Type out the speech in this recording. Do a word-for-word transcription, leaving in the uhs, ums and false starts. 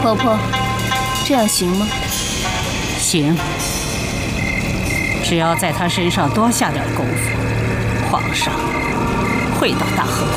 婆婆，这样行吗？ 行，只要在他身上多下点功夫，皇上会到大和宫。